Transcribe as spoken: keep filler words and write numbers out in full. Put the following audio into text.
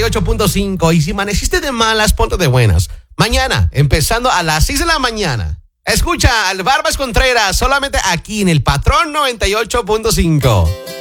ocho punto cinco. Y si amaneciste de malas, ponte de buenas. Mañana, empezando a las seis de la mañana. Escucha al Barbas Contreras solamente aquí en el Patrón noventa y ocho punto cinco.